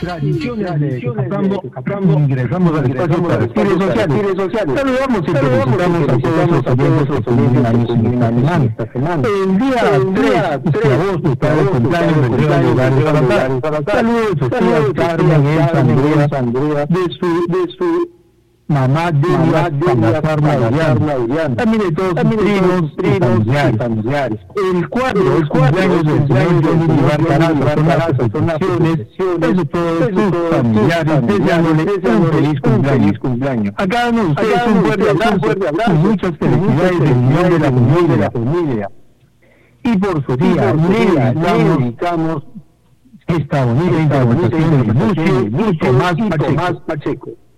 Tradiciones de Cacambo, ingresamos al espacio para redes sociales. Saludamos y felicitamos a todos los oyentes que cumplen años en esta semana. El día 3 de agosto está el cumpleaños del Real Hogar de Salazar. Saludos a Sofía, Carmen, Elsa, Andrea, de su mamá Delia Salazar Mauriano, también de todos sus primos y familiares. El 4 es cumpleaños del señor Johnny Vivar Carazo, son las felicitaciones de todos sus familiares, deseándole un feliz cumpleaños. A cada uno de ustedes un fuerte abrazo y muchas felicidades del unión de la familia. Y por su día le dedicamos esta bonita interpretación de mucho más Pacheco.